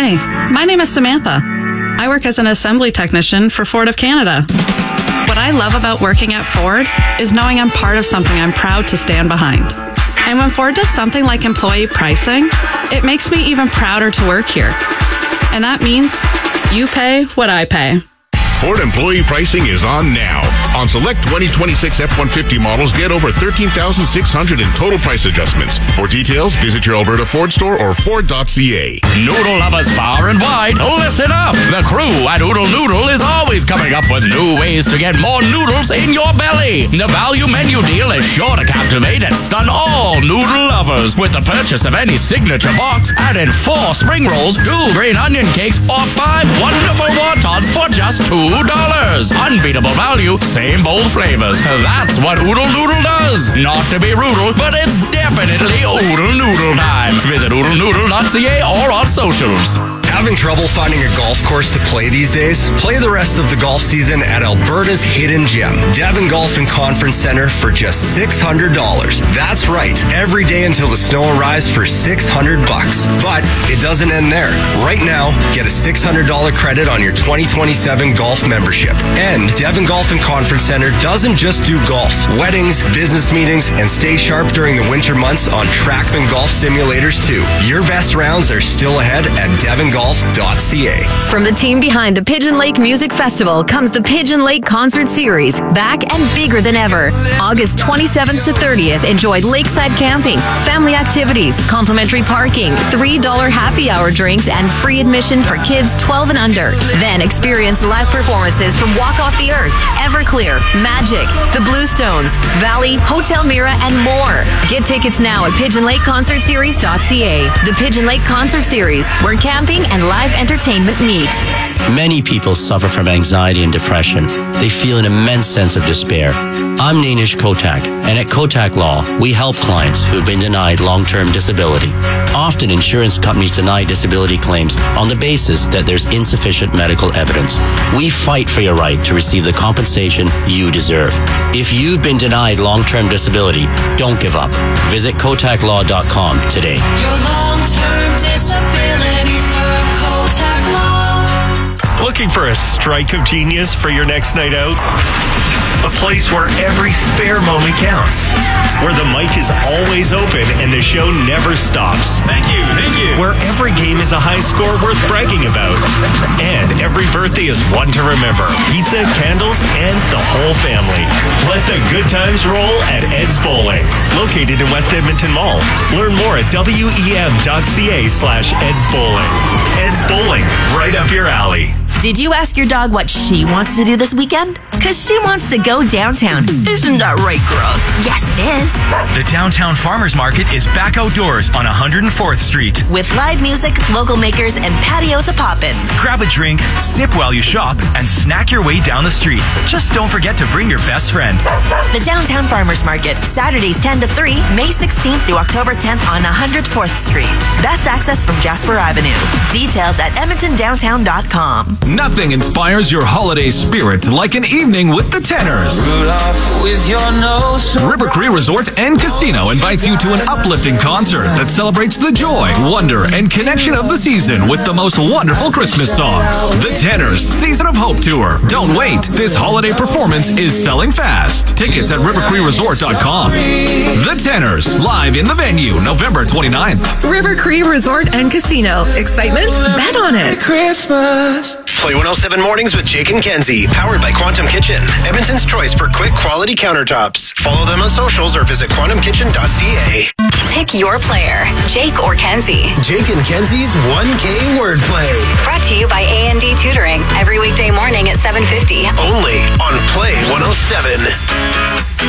Hi, my name is Samantha. I work as an assembly technician for Ford of Canada. What I love about working at Ford is knowing I'm part of something I'm proud to stand behind. And when Ford does something like employee pricing, it makes me even prouder to work here. And that means you pay what I pay. Ford employee pricing is on now. On select 2026 F-150 models, get over $13,600 in total price adjustments. For details, visit your Alberta Ford store or Ford.ca. Noodle lovers far and wide, listen up. The crew at Oodle Noodle is always coming up with new ways to get more noodles in your belly. The value menu deal is sure to captivate and stun all noodle lovers with the purchase of any signature box. Add in 4 spring rolls, 2 green onion cakes, or 5 wonderful wontons for just $2. Unbeatable value, same bold flavors. That's what Oodle Noodle does. Not to be rude, but it's definitely Oodle Noodle time. Visit oodlenoodle.ca or on socials. Having trouble finding a golf course to play these days? Play the rest of the golf season at Alberta's hidden gem, Devon Golf and Conference Center, for just $600. That's right, every day until the snow arrives for $600. But it doesn't end there. Right now, get a $600 credit on your 2027 golf membership. And Devon Golf and Conference Center doesn't just do golf, weddings, business meetings, and stay sharp during the winter months on Trackman Golf simulators too. Your best rounds are still ahead at devongolf.ca. From the team behind the Pigeon Lake Music Festival comes the Pigeon Lake Concert Series, back and bigger than ever. August 27th to 30th, enjoy lakeside camping, family activities, complimentary parking, $3 happy hour drinks, and free admission for kids 12 and under. Then experience live performances from Walk Off the Earth, Everclear, Magic, The Bluestones, Valley, Hotel Mira, and more. Get tickets now at pigeonlakeconcertseries.ca. The Pigeon Lake Concert Series, where camping and live entertainment meet. Many people suffer from anxiety and depression. They feel an immense sense of despair. I'm Nainish Kotak, and at Kotak Law, we help clients who've been denied long-term disability. Often, insurance companies deny disability claims on the basis that there's insufficient medical evidence. We fight for your right to receive the compensation you deserve. If you've been denied long-term disability, don't give up. Visit kotaklaw.com today. Your long-term disability firm, Kotak Law. Looking for a strike of genius for your next night out? A place where every spare moment counts. Where the mic is always open and the show never stops. Thank you. Where every game is a high score worth bragging about. And every birthday is one to remember. Pizza, candles, and the whole family. Let the good times roll at Ed's Bowling. Located in West Edmonton Mall. Learn more at wem.ca/Ed's Bowling. Ed's Bowling, right up your alley. Did you ask your dog what she wants to do this weekend? Because she wants to go downtown. Isn't that right, girl? Yes, it is. The Downtown Farmers Market is back outdoors on 104th Street. With live music, local makers, and patios a-poppin'. Grab a drink, sip while you shop, and snack your way down the street. Just don't forget to bring your best friend. The Downtown Farmers Market, Saturdays 10 to 3, May 16th through October 10th on 104th Street. Best access from Jasper Avenue. Details at edmontondowntown.com. Nothing inspires your holiday spirit like an evening with the Tenors. River Cree Resort and Casino invites you to an uplifting concert that celebrates the joy, wonder, and connection of the season with the most wonderful Christmas songs. The Tenors Season of Hope Tour. Don't wait. This holiday performance is selling fast. Tickets at rivercreeresort.com. The Tenors, live in the venue, November 29th. River Cree Resort and Casino. Excitement? Bet on it. Christmas. Play 107 Mornings with Jake and Kenzie, powered by Quantum Kitchen, Edmonton's choice for quick, quality countertops. Follow them on socials or visit quantumkitchen.ca. Pick your player, Jake or Kenzie. Jake and Kenzie's 1K Wordplay. Brought to you by A&D Tutoring, every weekday morning at 7:50. Only on Play 107.